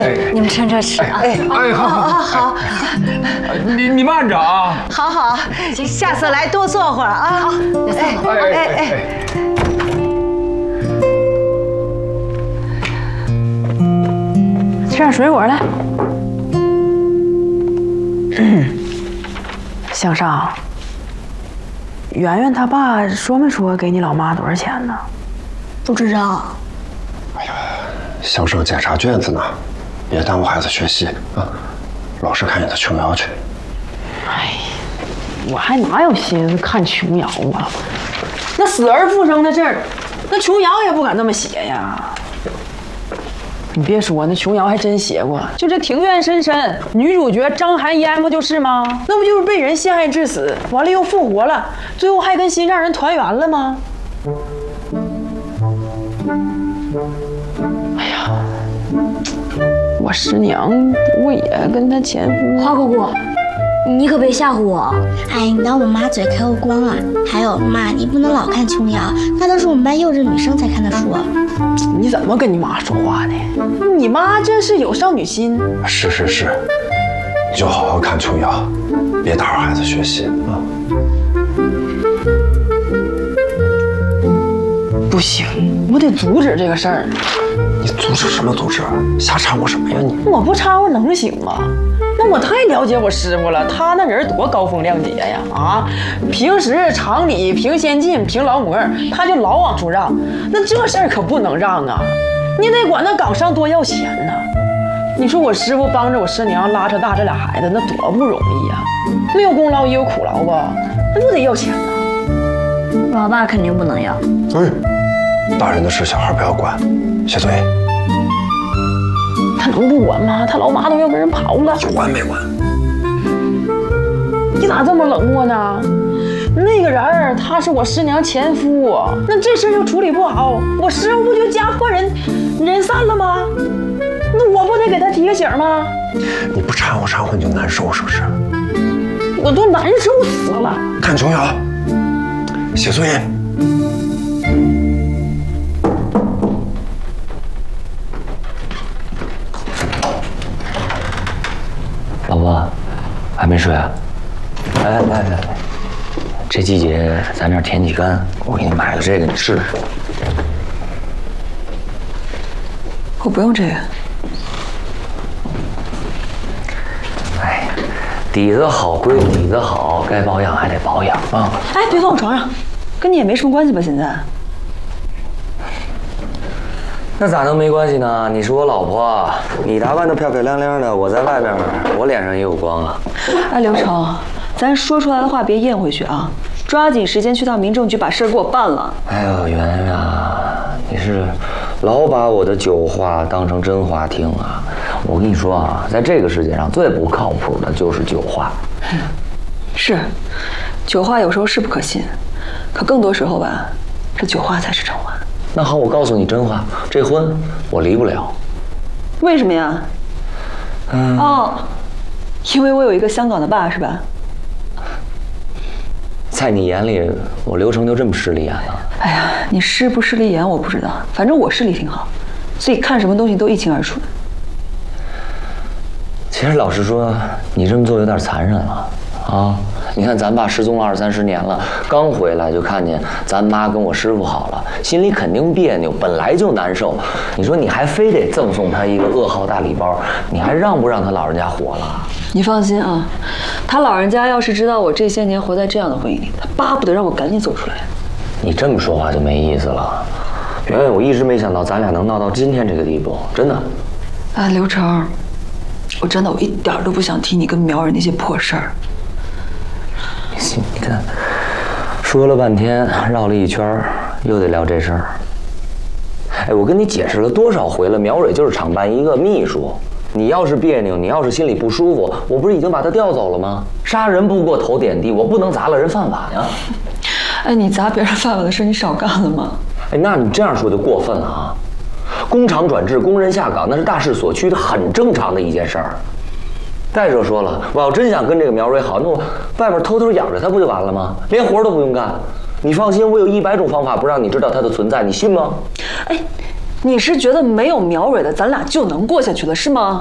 你们趁热吃啊！ 好，你慢着啊！ 好，下次来多坐会儿啊！好， 吃点水果来。向少，圆圆他爸说没说给你老妈多少钱呢？ 不知道。 向上检查卷子呢，别耽误孩子学习啊！老师看你的琼瑶去。 哎，我还哪有心思看琼瑶啊？那死而复生的事儿，那琼瑶也不敢这么写呀。你别说，那琼瑶还真写过，就这庭院深深，女主角张含烟不就是吗？那不就是被人陷害致死，完了又复活了，最后还跟心上人团圆了吗？哎呀，我师娘不也跟她前夫？ 花姑姑，你可别吓唬我。 哎，你当我妈嘴开过光啊？还有妈，你不能老看琼瑶，那都是我们班幼稚女生才看的书。 你怎么跟你妈说话呢？你妈这是有少女心。 是，你就好好看琼瑶，别打扰孩子学习啊。 不行，我得阻止这个事儿。 你阻止什么阻止？瞎掺和什么呀你？ 我不掺和能行吗？那我太了解我师傅了，他那人多高风亮节呀！啊，平时常理、凭先进、凭劳模，他就老往出让。那这事儿可不能让啊！你得管那岗上多要钱呐！你说我师傅帮着我师娘拉扯大这俩孩子，那多不容易呀！没有功劳也有苦劳吧？那不得要钱呐！ 老爸肯定不能要。 大人的事小孩不要管，写作业。 他能不管吗？他老妈都要跟人跑了， 有管没管？ 你咋这么冷漠呢？那个人儿他是我师娘前夫，那这事要处理不好，我师傅不就家破人散了吗？那我不得给他提个醒吗？ 你不掺和你就难受是不是？ 我都难受死了。 看琼瑶，写作业。 老婆，还没睡啊？来，这季节咱这儿天气干，我给你买了这个，你试试。 我不用这个。 哎，底子好归底子好，该保养还得保养啊。 哎，别放我床上，跟你也没什么关系吧？现在。 那咋能没关系呢？你是我老婆，你打扮得漂漂亮亮的，我在外边，我脸上也有光啊。 哎，刘成，咱说出来的话别咽回去啊，抓紧时间去到民政局把事儿给我办了。 哎呦，圆圆啊，你是老把我的酒话当成真话听啊！我跟你说啊，在这个世界上最不靠谱的就是酒话。 是，酒话有时候是不可信，可更多时候吧，这酒话才是真话。 那好，我告诉你真话，这婚我离不了。 为什么呀？哦，因为我有一个香港的爸是吧？ 在你眼里，我刘成就这么势利眼了？ 哎呀，你势不势利眼我不知道，反正我视力挺好，所以看什么东西都一清二楚。 其实老实说，你这么做有点残忍了啊！你看咱爸失踪了20-30年了，刚回来就看见咱妈跟我师傅好了，心里肯定别扭，本来就难受。你说你还非得赠送他一个噩耗大礼包，你还让不让他老人家活了？ 你放心啊，他老人家要是知道我这些年活在这样的婚姻里，他巴不得让我赶紧走出来。 你这么说话就没意思了，圆圆，我一直没想到咱俩能闹到今天这个地步，真的。 哎，刘成，我一点都不想提你跟苗人那些破事儿。 你看，说了半天，绕了一圈，又得聊这事儿。哎，我跟你解释了多少回了，苗蕊就是厂办一个秘书。你要是别扭，你要是心里不舒服，我不是已经把他调走了吗？杀人不过头点地，我不能砸了人饭碗呀。 哎，你砸别人饭碗的事你少干了吗？ 哎，那你这样说就过分了啊！工厂转制，工人下岗，那是大势所趋的，很正常的一件事儿。再者说了，我要真想跟这个苗蕊好，那我外面偷偷养着她不就完了吗？连活都不用干。你放心，我有100种方法不让你知道她的存在，你信吗？ 哎， 你是觉得没有苗蕊的，咱俩就能过下去了，是吗？